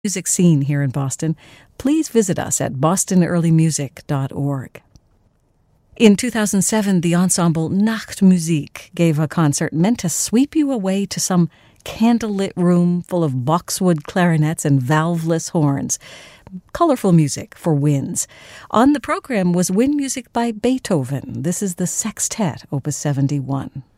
music scene here in Boston, please visit us at bostonearlymusic.org. In 2007, the ensemble Nachtmusik gave a concert meant to sweep you away to some candlelit room full of boxwood clarinets and valveless horns. Colorful music for winds. On the program was wind music by Beethoven. This is the Sextet, Opus 71.